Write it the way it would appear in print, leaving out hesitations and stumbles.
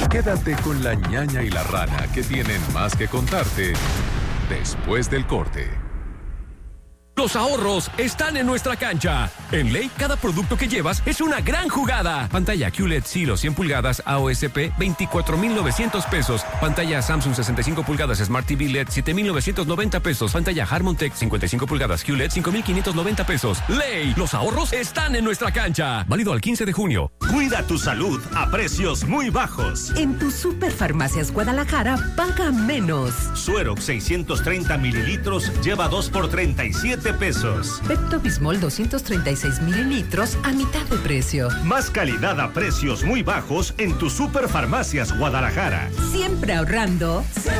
Quédate con la ñaña y la rana, que tienen más que contarte después del corte. Los ahorros están en nuestra cancha. En Ley, cada producto que llevas es una gran jugada. Pantalla QLED Silo 100 pulgadas AOSP, 24,900 pesos. Pantalla Samsung 65 pulgadas Smart TV LED, 7,990 pesos. Pantalla Harmon Tech 55 pulgadas QLED, 5,590 pesos. Ley, los ahorros están en nuestra cancha. Válido al 15 de junio. Cuida tu salud a precios muy bajos. En tu Superfarmacias Guadalajara, paga menos. Suerox 630 mililitros lleva 2 por 37 pesos. Pepto-Bismol 236 mililitros a mitad de precio. Más calidad a precios muy bajos en tu Superfarmacias Guadalajara. Siempre ahorrando.